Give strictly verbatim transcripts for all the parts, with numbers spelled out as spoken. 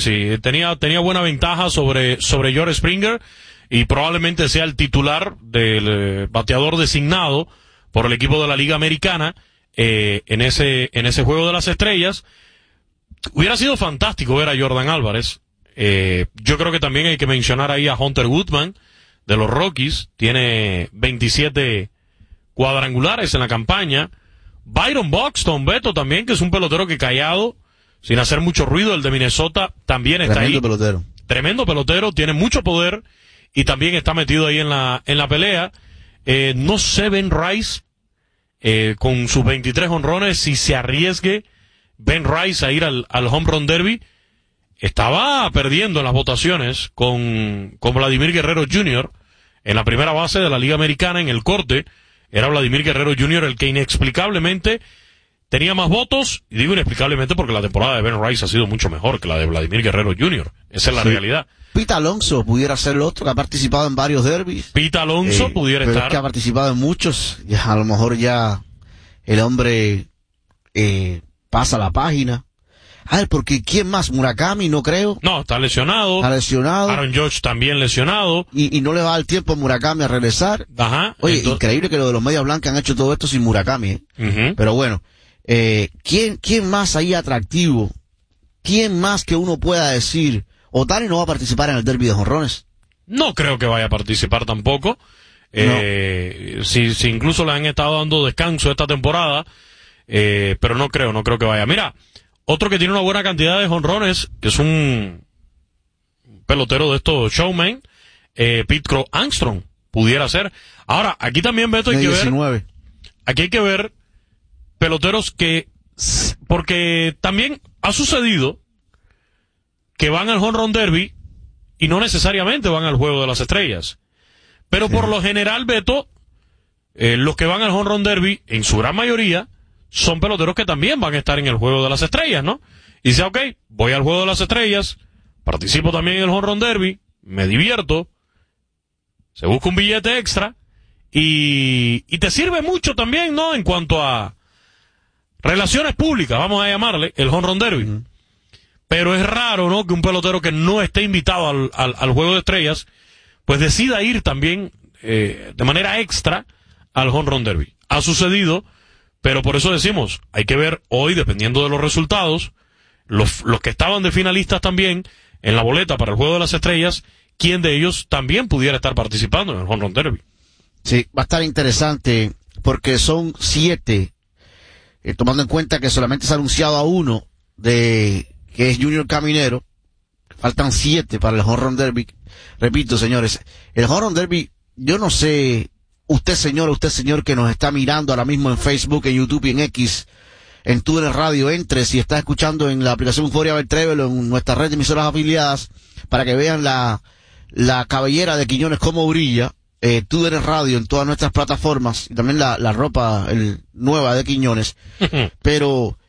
sí. Tenía, tenía buena ventaja sobre, sobre George Springer y probablemente sea el titular del eh, bateador designado por el equipo de la Liga Americana eh, en ese, en ese Juego de las Estrellas. Hubiera sido fantástico ver a Jordan Álvarez. Eh, yo creo que también hay que mencionar ahí a Hunter Woodman de los Rockies. Tiene veintisiete cuadrangulares en la campaña. Byron Buxton, Beto, también, que es un pelotero que callado, sin hacer mucho ruido, el de Minnesota, también está Tremendo ahí. pelotero. Tremendo pelotero, tiene mucho poder y también está metido ahí en la, en la pelea. Eh, no sé Ben Rice, eh, con sus veintitrés honrones, si se arriesgue Ben Rice a ir al, al Home Run Derby. Estaba perdiendo en las votaciones con, con Vladimir Guerrero junior en la primera base de la Liga Americana. En el corte era Vladimir Guerrero junior el que inexplicablemente tenía más votos, y digo inexplicablemente porque la temporada de Ben Rice ha sido mucho mejor que la de Vladimir Guerrero junior Esa es la sí. realidad. Pete Alonso pudiera ser el otro, que ha participado en varios derbis. Pete Alonso eh, pudiera pero estar. Es que ha participado en muchos, ya, a lo mejor ya el hombre eh, pasa la página. A ver, porque ¿quién más? Murakami, no creo. No, está lesionado. Está lesionado. Aaron Judge también lesionado. Y, y no le va a dar tiempo a Murakami a regresar. Ajá. Oye, entonces... increíble que lo de los medias blancas han hecho todo esto sin Murakami, ¿eh? Uh-huh. Pero bueno, eh, ¿quién, quién más ahí atractivo? ¿Quién más que uno pueda decir? Otani no va a participar en el derbi de jonrones. No creo que vaya a participar tampoco. Eh, no. si, si incluso le han estado dando descanso esta temporada, eh, pero no creo, no creo que vaya. Mira, otro que tiene una buena cantidad de jonrones, que es un pelotero de estos showmen, eh, Pete Crow Armstrong, pudiera ser. Ahora, aquí también, Beto, hay que ver, aquí hay que ver peloteros que, porque también ha sucedido que van al Home Run Derby y no necesariamente van al Juego de las Estrellas. Pero sí. Por lo general, Beto, eh, los que van al Home Run Derby, en su gran mayoría, son peloteros que también van a estar en el Juego de las Estrellas, ¿no? Y dice, ok, voy al Juego de las Estrellas, participo también en el Home Run Derby, me divierto, se busca un billete extra, y, y te sirve mucho también, ¿no? En cuanto a relaciones públicas, vamos a llamarle, el Home Run Derby. Uh-huh. Pero es raro, ¿no?, que un pelotero que no esté invitado al, al, al Juego de Estrellas, pues decida ir también eh, de manera extra al Home Run Derby. Ha sucedido, pero por eso decimos, hay que ver hoy, dependiendo de los resultados, los, los que estaban de finalistas también en la boleta para el Juego de las Estrellas, quién de ellos también pudiera estar participando en el Home Run Derby. Sí, va a estar interesante, porque son siete, eh, tomando en cuenta que solamente se ha anunciado a uno, de que es Junior Caminero. Faltan siete para el Home Run Derby. Repito, señores, el Home Run Derby, yo no sé, usted señor, usted señor que nos está mirando ahora mismo en Facebook, en YouTube y en X, en Twitter Radio, entre, si está escuchando en la aplicación Euforia Beltrébel o en nuestra red de emisoras afiliadas, para que vean la, la cabellera de Quiñones cómo brilla, eh, Twitter Radio en todas nuestras plataformas, y también la, la ropa el, nueva de Quiñones. Pero,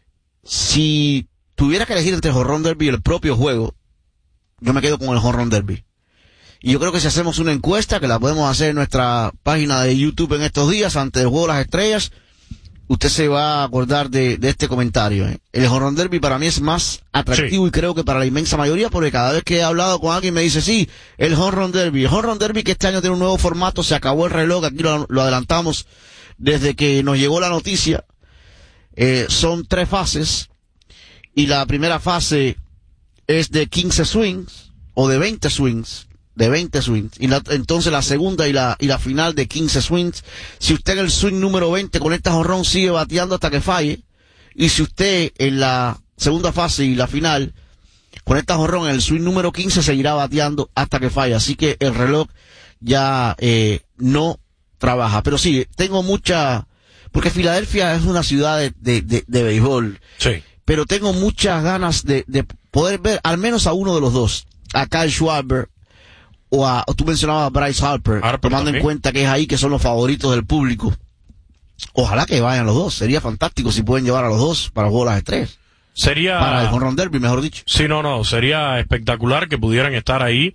si tuviera que elegir entre el Home Run Derby y el propio juego, yo me quedo con el Home Run Derby. Y yo creo que si hacemos una encuesta, que la podemos hacer en nuestra página de YouTube en estos días, antes del Juego de las Estrellas, usted se va a acordar de, de este comentario, ¿eh? El Home Run Derby para mí es más atractivo, sí. Y creo que para la inmensa mayoría, porque cada vez que he hablado con alguien me dice, sí, el Home Run Derby. El Home Run Derby, que este año tiene un nuevo formato, se acabó el reloj, aquí lo, lo adelantamos desde que nos llegó la noticia. Eh, son tres fases, y la primera fase es de quince swings, o de veinte swings, de veinte swings, y la, entonces la segunda y la, y la final de quince swings. Si usted en el swing número veinte conecta jonrón, sigue bateando hasta que falle, y si usted en la segunda fase y la final conecta jonrón en el swing número quince, seguirá bateando hasta que falle, así que el reloj ya eh, no trabaja. Pero sí, tengo mucha, porque Filadelfia es una ciudad de, de, de, de béisbol, sí. Pero tengo muchas ganas de, de poder ver al menos a uno de los dos, a Kyle Schwarber o a, o tú mencionabas a Bryce Harper, Harper tomando también en cuenta que es ahí que son los favoritos del público. Ojalá que vayan los dos, sería fantástico si pueden llevar a los dos para el Juego de las Estrellas. Sería... Para el Home Run Derby, mejor dicho. Sí, no, no, sería espectacular que pudieran estar ahí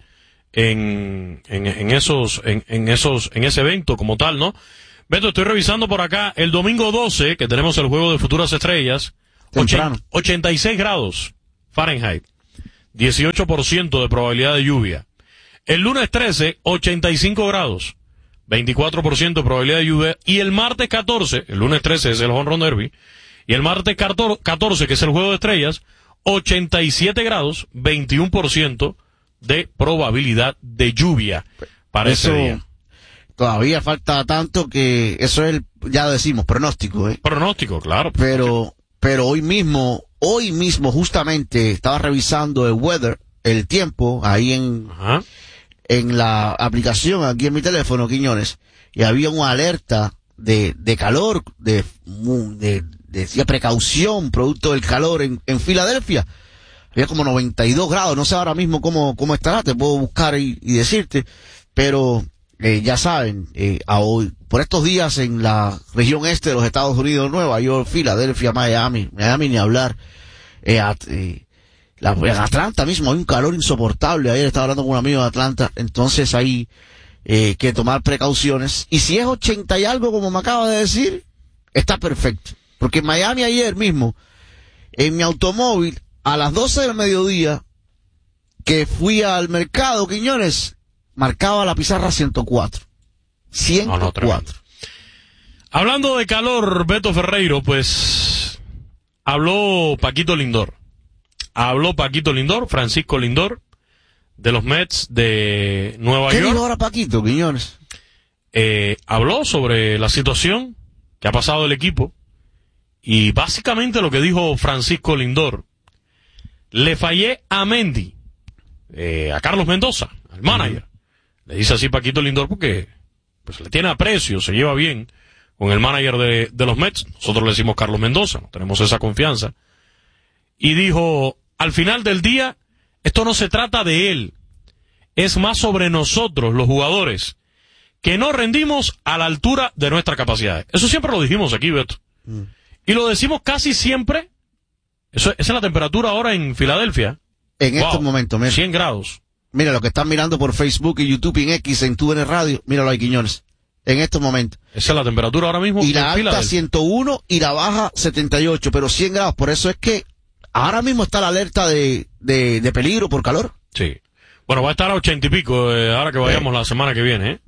en, en, en esos, en, en esos, en ese evento como tal, ¿no? Beto, estoy revisando por acá, el domingo doce, que tenemos el Juego de Futuras Estrellas, ochenta, ochenta y seis grados Fahrenheit. dieciocho por ciento de probabilidad de lluvia. El lunes trece, ochenta y cinco grados, veinticuatro por ciento de probabilidad de lluvia. Y el martes catorce, el lunes trece es el Home Run Derby, y el martes catorce, que es el Juego de Estrellas, ochenta y siete grados, veintiuno por ciento de probabilidad de lluvia para eso, ese día. Todavía falta tanto que eso es el, ya decimos, pronóstico, ¿eh? Pronóstico, claro. Pero, pero hoy mismo, hoy mismo justamente estaba revisando el weather, el tiempo, ahí en, Ajá. en la aplicación, aquí en mi teléfono, Quiñones, y había una alerta de, de calor, de, de, decía precaución, producto del calor en, en Filadelfia. Había como noventa y dos grados, no sé ahora mismo cómo, cómo estará, te puedo buscar y, y decirte, pero, eh, ya saben, eh, a hoy, por estos días en la región este de los Estados Unidos, Nueva York, Filadelfia, Miami, Miami ni hablar, eh, at, eh, la, en Atlanta mismo hay un calor insoportable. Ayer estaba hablando con un amigo de Atlanta, entonces hay eh, que tomar precauciones. Y si es ochenta y algo, como me acaba de decir, está perfecto. Porque en Miami ayer mismo, en mi automóvil, a las doce del mediodía, que fui al mercado, Quiñones, marcaba la pizarra ciento cuatro. ciento cuatro. No, no, hablando de calor, Beto Ferreiro, pues, habló Paquito Lindor. Habló Paquito Lindor, Francisco Lindor, de los Mets de Nueva ¿Qué York. ¿Qué dijo ahora Paquito, Quiñones? Eh, habló sobre la situación que ha pasado el equipo, y básicamente lo que dijo Francisco Lindor: le fallé a Mendy, eh, a Carlos Mendoza, al manager. Uh-huh. Le dice así Paquito Lindor porque pues le tiene aprecio, se lleva bien con el manager de, de los Mets. Nosotros le decimos Carlos Mendoza, no tenemos esa confianza. Y dijo: al final del día, esto no se trata de él, es más sobre nosotros, los jugadores, que no rendimos a la altura de nuestras capacidades. Eso siempre lo dijimos aquí, Beto. Mm. Y lo decimos casi siempre. Eso, esa es la temperatura ahora en Filadelfia. En wow, estos momentos, mira. cien grados. Mira lo que están mirando por Facebook y YouTube y en X, en T U N Radio. Míralo ahí, Quiñones. En estos momentos. Esa es la temperatura ahora mismo. Y la alta ciento uno y la baja setenta y ocho, pero cien grados. Por eso es que ahora mismo está la alerta de, de, de peligro por calor. Sí. Bueno, va a estar a ochenta y pico, eh, ahora que vayamos sí. la semana que viene, ¿eh?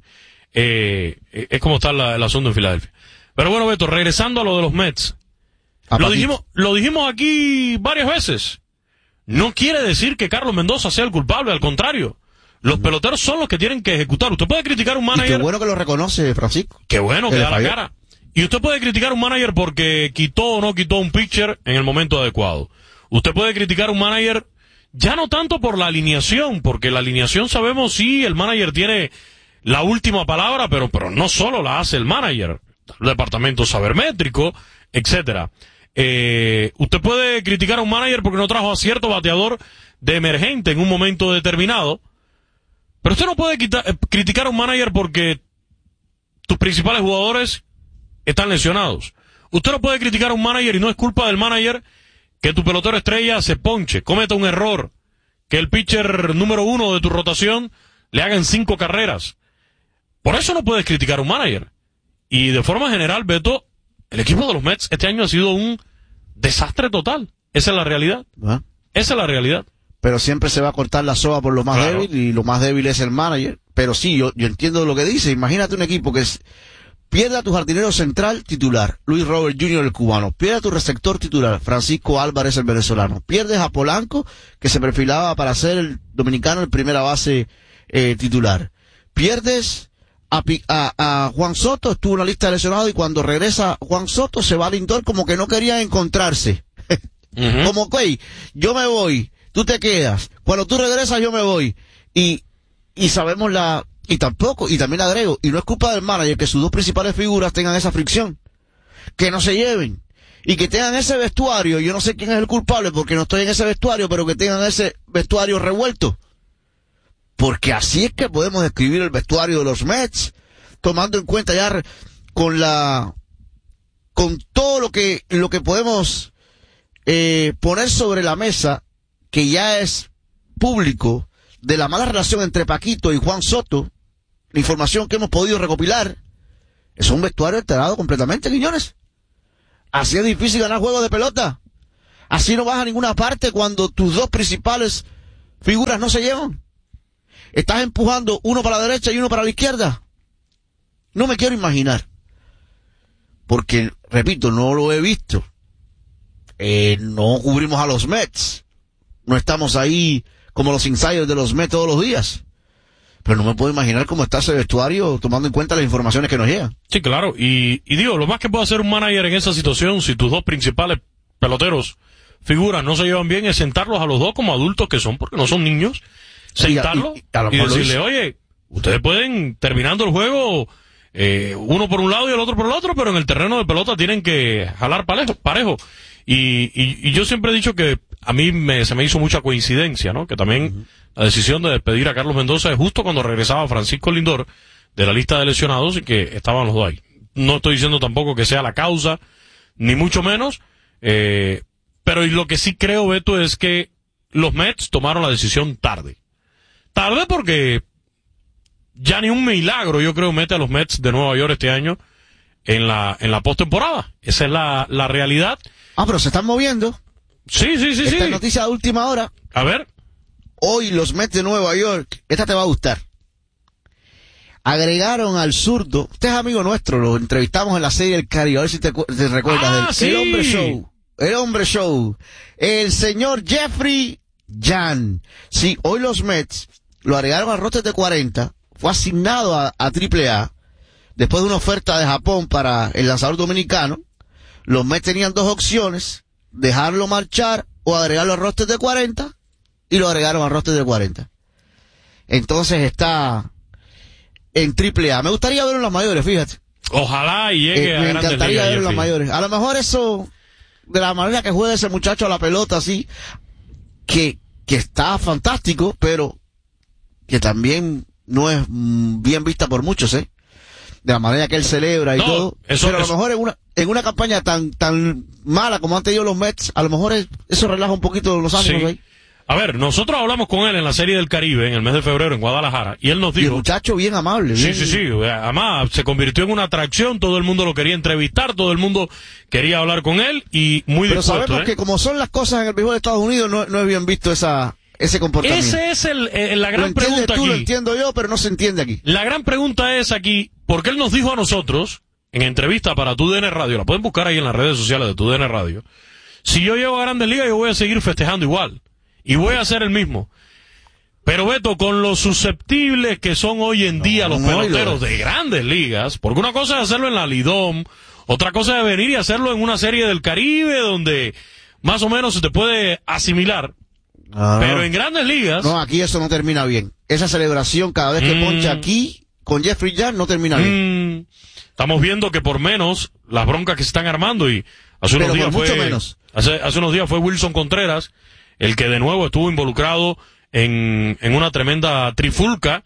Eh, es como está la, el asunto en Filadelfia. Pero bueno, Beto, regresando a lo de los Mets. Lo dijimos, lo dijimos aquí varias veces. No quiere decir que Carlos Mendoza sea el culpable, al contrario. Los uh-huh. peloteros son los que tienen que ejecutar. Usted puede criticar a un manager. Y qué bueno que lo reconoce, Francisco. Qué bueno que da la cara. Y usted puede criticar a un manager porque quitó o no quitó un pitcher en el momento adecuado. Usted puede criticar a un manager ya no tanto por la alineación, porque la alineación sabemos sí, el manager tiene la última palabra, pero, pero no solo la hace el manager, el departamento sabermétrico, etcétera. Eh, usted puede criticar a un manager porque no trajo a cierto bateador de emergente en un momento determinado, pero usted no puede quita, eh, criticar a un manager porque tus principales jugadores están lesionados. Usted no puede criticar a un manager y no es culpa del manager que tu pelotero estrella se ponche, cometa un error, que el pitcher número uno de tu rotación le hagan cinco carreras. Por eso no puedes criticar a un manager. Y de forma general, Beto, el equipo de los Mets este año ha sido un desastre total. Esa es la realidad. ¿Ah? Esa es la realidad. Pero siempre se va a cortar la soga por lo más claro. débil, y lo más débil es el manager. Pero sí, yo, yo entiendo lo que dice. Imagínate un equipo que es, pierde a tu jardinero central titular, Luis Robert junior el cubano. Pierde a tu receptor titular, Francisco Álvarez el venezolano. Pierdes a Polanco, que se perfilaba para ser el dominicano el primera base eh, titular. Pierdes A, a, a Juan Soto, estuvo en la lista de lesionados, y cuando regresa Juan Soto se va a Lindor como que no querían encontrarse. Uh-huh. Como que, yo me voy, tú te quedas, cuando tú regresas yo me voy. Y, y sabemos la, y tampoco, y también agrego, y no es culpa del manager que sus dos principales figuras tengan esa fricción. Que no se lleven. Y que tengan ese vestuario, yo no sé quién es el culpable porque no estoy en ese vestuario, pero que tengan ese vestuario revuelto. Porque así es que podemos describir el vestuario de los Mets, tomando en cuenta ya con la, con todo lo que, lo que podemos, eh, poner sobre la mesa, que ya es público, de la mala relación entre Paquito y Juan Soto, la información que hemos podido recopilar, es un vestuario alterado completamente, Quiñones. Así es difícil ganar juegos de pelota. Así no vas a ninguna parte cuando tus dos principales figuras no se llevan. Estás empujando uno para la derecha y uno para la izquierda. No me quiero imaginar. Porque, repito, no lo he visto. Eh, no cubrimos a los Mets. No estamos ahí como los insiders de los Mets todos los días. Pero no me puedo imaginar cómo está ese vestuario tomando en cuenta las informaciones que nos llegan. Sí, claro. Y, y digo, lo más que puede hacer un manager en esa situación, si tus dos principales peloteros, figuras, no se llevan bien, es sentarlos a los dos como adultos que son, porque no son niños. Sentarlos y, y, y, y decirle, oye, ustedes pueden, terminando el juego, eh, uno por un lado y el otro por el otro, pero en el terreno de pelota tienen que jalar parejo. parejo. Y, y, y yo siempre he dicho que a mí me, se me hizo mucha coincidencia, ¿no? Que también uh-huh. la decisión de despedir a Carlos Mendoza es justo cuando regresaba Francisco Lindor de la lista de lesionados y que estaban los dos ahí. No estoy diciendo tampoco que sea la causa, ni mucho menos, eh, pero lo que sí creo, Beto, es que los Mets tomaron la decisión tarde. Tarde porque ya ni un milagro, yo creo, mete a los Mets de Nueva York este año en la, en la postemporada. Esa es la, la realidad. Ah, pero se están moviendo. Sí, sí, sí, Esta sí. noticia de última hora. A ver. Hoy los Mets de Nueva York, esta te va a gustar. Agregaron al zurdo, usted es amigo nuestro, lo entrevistamos en la serie El Caribe, a ver si te, te recuerdas ah, de él. Sí. El hombre show. El hombre show. El señor Jeffrey Jan. Sí, hoy los Mets lo agregaron al roster de cuarenta, fue asignado a, a triple A, después de una oferta de Japón para el lanzador dominicano. Los Mets tenían dos opciones, dejarlo marchar o agregarlo al roster de cuarenta, y lo agregaron al roster de cuarenta. Entonces está en triple A. Me gustaría verlo en las mayores, fíjate. Ojalá y llegue eh, a me grandes encantaría ligas, verlo en las Jeffrey. mayores. A lo mejor eso, de la manera que juega ese muchacho a la pelota, así, que, que está fantástico, pero que también no es mm, bien vista por muchos, ¿eh? De la manera que él celebra y no, todo. Eso, pero a lo eso. mejor en una, en una campaña tan, tan mala como han tenido los Mets, a lo mejor es, eso relaja un poquito los ánimos Sí. ahí. A ver, nosotros hablamos con él en la Serie del Caribe, en el mes de febrero, en Guadalajara, y él nos Y el dijo... muchacho bien amable. Sí, Bien, sí, sí. Además, se convirtió en una atracción, todo el mundo lo quería entrevistar, todo el mundo quería hablar con él, y muy Pero dispuesto, sabemos ¿eh? que como son las cosas en el béisbol de Estados Unidos, no, no es bien visto esa, ese comportamiento. Ese es el, eh, la gran lo entiendes pregunta tú, aquí. lo entiendo yo, pero no se entiende aquí. La gran pregunta es aquí, porque él nos dijo a nosotros, en entrevista para Tu D N Radio, la pueden buscar ahí en las redes sociales de Tu D N Radio, si yo llego a Grandes Ligas yo voy a seguir festejando igual, y voy a hacer el mismo. Pero Beto, con lo susceptibles que son hoy en día No, los no, peloteros no. de Grandes Ligas, porque una cosa es hacerlo en la Lidom, otra cosa es venir y hacerlo en una serie del Caribe donde más o menos se te puede asimilar. Ah, Pero no. en Grandes Ligas... No, aquí eso no termina bien. Esa celebración cada vez que Mm. poncha aquí con Jeffrey Jan no termina bien. Mm, estamos viendo que por menos las broncas que se están armando y hace unos Pero días por fue mucho menos. Hace, hace unos días fue Wilson Contreras el que de nuevo estuvo involucrado en, en una tremenda trifulca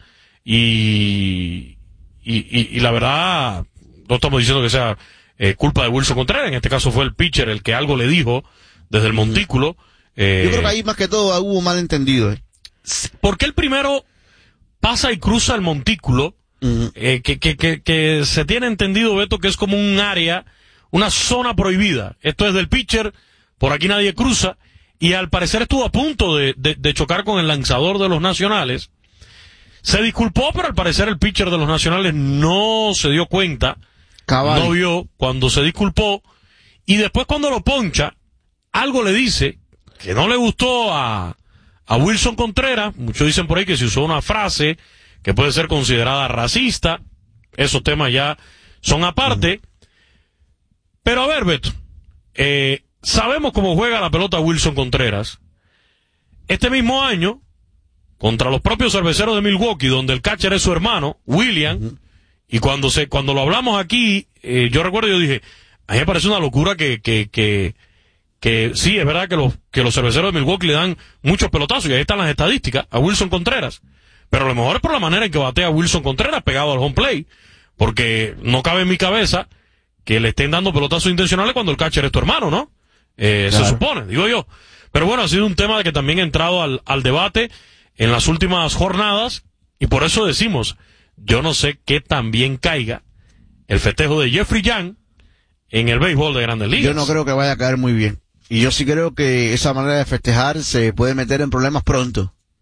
y, y, y, y la verdad no estamos diciendo que sea eh, culpa de Wilson Contreras, en este caso fue el pitcher el que algo le dijo desde el montículo. Eh, Yo creo que ahí más que todo hubo un malentendido. ¿eh? porque el primero pasa y cruza el montículo, Uh-huh. eh, que, que, que, que se tiene entendido, Beto, que es como un área, una zona prohibida. Esto es del pitcher, por aquí nadie cruza, y al parecer estuvo a punto de, de, de chocar con el lanzador de los Nacionales. Se disculpó, pero al parecer el pitcher de los Nacionales no se dio cuenta, Cabal. no vio cuando se disculpó, y después cuando lo poncha, algo le dice que no le gustó a, a Wilson Contreras. Muchos dicen por ahí que se usó una frase que puede ser considerada racista. Esos temas ya son aparte. Uh-huh. Pero a ver, Beto, eh, sabemos cómo juega la pelota Wilson Contreras. Este mismo año, contra los propios Cerveceros de Milwaukee, donde el catcher es su hermano, William, uh-huh. y cuando se cuando lo hablamos aquí, eh, yo recuerdo, yo dije, a mí me parece una locura que, que, que, que sí, es verdad que los, que los Cerveceros de Milwaukee le dan muchos pelotazos, y ahí están las estadísticas, a Wilson Contreras. Pero a lo mejor es por la manera en que batea Wilson Contreras pegado al home play, porque no cabe en mi cabeza que le estén dando pelotazos intencionales cuando el catcher es tu hermano, ¿no? Eh, claro. Se supone, digo yo. Pero bueno, ha sido un tema que también ha entrado al, al debate en las últimas jornadas, y por eso decimos, yo no sé qué tan bien caiga el festejo de Jeffrey Jan en el béisbol de Grandes Ligas. Yo no creo que vaya a caer muy bien. Y yo sí creo que esa manera de festejar se puede meter en problemas pronto.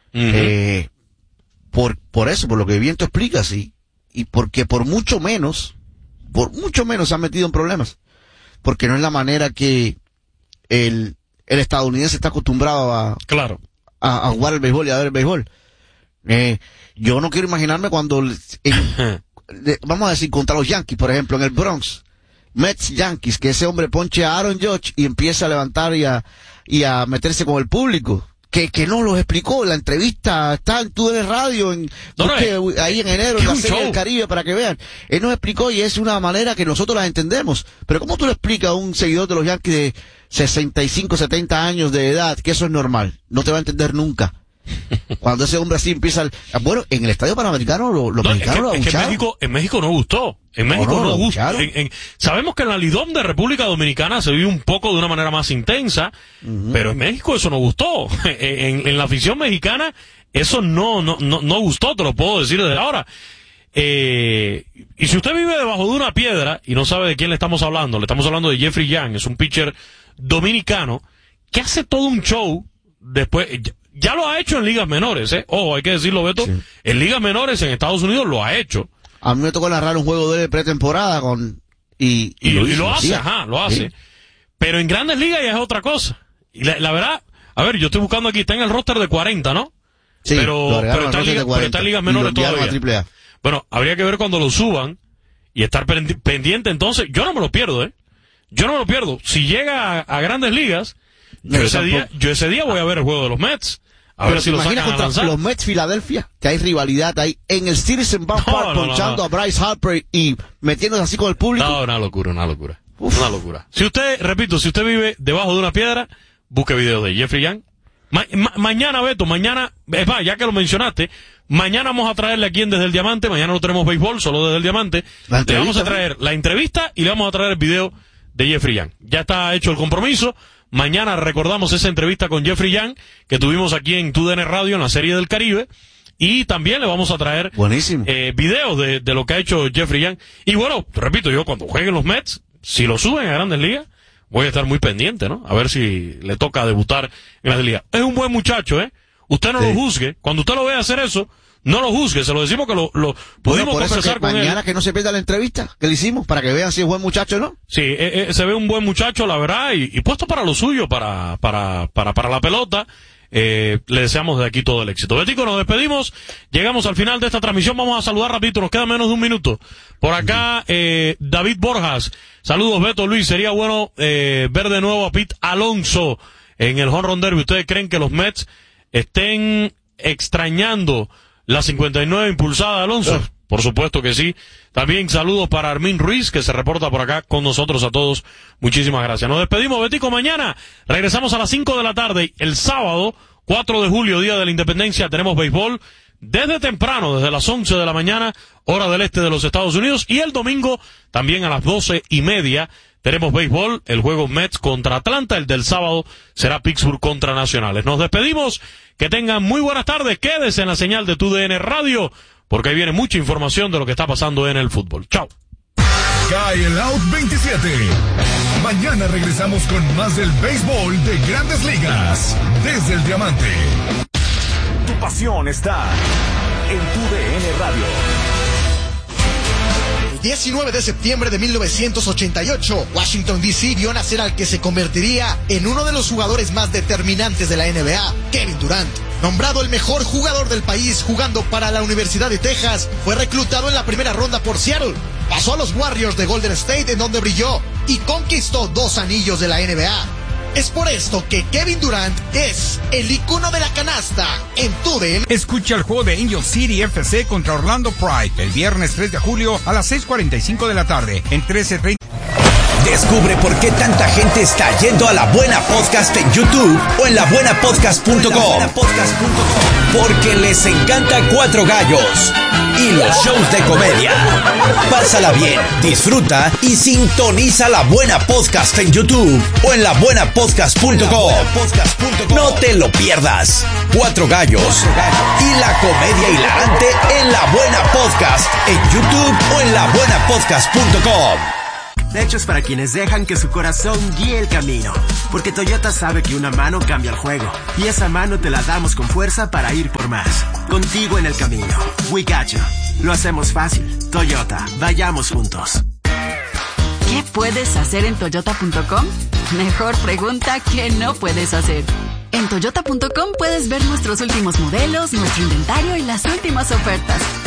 Uh-huh. Eh, por, por eso, por lo que bien tú explicas, y, y porque por mucho menos, por mucho menos se han metido en problemas. Porque no es la manera que el, el estadounidense está acostumbrado a, claro. a, a jugar el béisbol y a ver el béisbol. Eh, yo no quiero imaginarme cuando, en, de, vamos a decir, contra los Yankees, por ejemplo, en el Bronx, Mets Yankees, que ese hombre ponche a Aaron Judge y empieza a levantar y a, y a meterse con el público. Que, que no los explicó, la entrevista está en tu radio, en, no, busque, no, ahí en enero, en la serie del Caribe, para que vean. Él nos explicó y es una manera que nosotros la entendemos. Pero ¿cómo tú le explicas a un seguidor de los Yankees de sesenta y cinco, setenta años de edad que eso es normal? No te va a entender nunca. Cuando ese hombre así empieza el, bueno, en el estadio panamericano lo, los no, mexicanos es que, lo es que en México, en México no gustó. En México no, no, no gustó. En, en, sabemos que en la Lidom de República Dominicana se vive un poco de una manera más intensa, uh-huh. pero en México eso no gustó. En, en la afición mexicana eso no, no, no, no gustó, te lo puedo decir desde ahora. Eh, y si usted vive debajo de una piedra y no sabe de quién le estamos hablando, le estamos hablando de Jeffrey Young, es un pitcher dominicano que hace todo un show después. Ya lo ha hecho en ligas menores, ¿eh? Ojo, hay que decirlo, Beto. Sí. En ligas menores en Estados Unidos lo ha hecho. A mí me tocó narrar un juego de pretemporada con... Y, y, y, lo, y lo hace, ajá, lo hace. Sí. Pero en grandes ligas ya es otra cosa. Y la, la verdad, a ver, yo estoy buscando aquí, está en el roster de cuarenta, ¿no? Sí, pero, pero, está, en liga, pero está en ligas menores todavía. Bueno, habría que ver cuando lo suban y estar pendiente. Entonces, yo no me lo pierdo, ¿eh? Yo no me lo pierdo. Si llega a, a grandes ligas, yo, no, ese día, yo ese día voy a ver el juego de los Mets. A Pero ver si lo sacan contra a lanzar. Los Mets Filadelfia, que hay rivalidad ahí, en el Citizen Bank no, Park, no, no, ponchando no, no. a Bryce Harper y metiéndose así con el público. No, una locura, una locura. Uf. Una locura. Si usted, repito, si usted vive debajo de una piedra, busque videos de Jeffrey Young. Ma ma mañana, Beto, mañana, es más, ya que lo mencionaste, mañana vamos a traerle aquí en Desde el Diamante, mañana no tenemos béisbol, solo Desde el Diamante. Le vamos a traer la entrevista y le vamos a traer el video de Jeffrey Young. Ya está hecho el compromiso. Mañana recordamos esa entrevista con Jeffrey Young que tuvimos aquí en Tu D N Radio en la Serie del Caribe, y también le vamos a traer eh, videos de, de lo que ha hecho Jeffrey Young. Y bueno, repito, yo cuando jueguen los Mets, si lo suben a Grandes Ligas, voy a estar muy pendiente, ¿no? A ver si le toca debutar en Grandes Ligas. Es un buen muchacho, ¿eh? Usted no sí. lo juzgue. Cuando usted lo vea hacer eso, no lo juzgue, se lo decimos que lo, lo pudimos bueno, conversar con él. Mañana que no se pierda la entrevista que le hicimos para que vean si es buen muchacho o no. Sí, eh, eh, se ve un buen muchacho, la verdad, y, y puesto para lo suyo, para, para, para, para la pelota. Eh, le deseamos de aquí todo el éxito. Betico, nos despedimos, llegamos al final de esta transmisión, vamos a saludar rapidito, nos queda menos de un minuto. Por acá, eh, David Borjas, saludos Beto, Luis, sería bueno eh, ver de nuevo a Pete Alonso en el Home Run Derby. ¿Ustedes creen que los Mets estén extrañando la cincuenta y nueve impulsada de Alonso? Uh. Por supuesto que sí. También saludos para Armin Ruiz, que se reporta por acá con nosotros a todos. Muchísimas gracias. Nos despedimos, Betico. Mañana regresamos a las cinco de la tarde. El sábado, cuatro de julio, Día de la Independencia, tenemos béisbol desde temprano, desde las once de la mañana, hora del este de los Estados Unidos. Y el domingo, también a las doce y media, tenemos béisbol, el juego Mets contra Atlanta. El del sábado será Pittsburgh contra Nacionales. Nos despedimos. Que tengan muy buenas tardes. Quédese en la señal de Tu D N Radio, porque ahí viene mucha información de lo que está pasando en el fútbol. Chao. Cae el Out veintisiete. Mañana regresamos con más del béisbol de Grandes Ligas. Desde el Diamante. Tu pasión está en Tu D N Radio. diecinueve de septiembre de mil novecientos ochenta y ocho, Washington D C vio nacer al que se convertiría en uno de los jugadores más determinantes de la N B A, Kevin Durant. Nombrado el mejor jugador del país jugando para la Universidad de Texas, fue reclutado en la primera ronda por Seattle. Pasó a los Warriors de Golden State, en donde brilló y conquistó dos anillos de la N B A. Es por esto que Kevin Durant es el icono de la canasta en tu D N. Escucha el juego de Angel City F C contra Orlando Pride el viernes tres de julio a las seis cuarenta y cinco de la tarde en trece treinta. Descubre por qué tanta gente está yendo a La Buena Podcast en YouTube o en la buena podcast punto com. Porque les encanta Cuatro Gallos y los shows de comedia. Pásala bien, disfruta y sintoniza La Buena Podcast en YouTube o en la buena podcast punto com. No te lo pierdas. Cuatro Gallos y la comedia hilarante en La Buena Podcast en YouTube o en la buena podcast punto com. hechos para quienes dejan que su corazón guíe el camino. Porque Toyota sabe que una mano cambia el juego, y esa mano te la damos con fuerza para ir por más. Contigo en el camino. We got you. Lo hacemos fácil. Toyota, vayamos juntos. ¿Qué puedes hacer en toyota punto com? Mejor pregunta que no puedes hacer. En toyota punto com puedes ver nuestros últimos modelos, nuestro inventario y las últimas ofertas.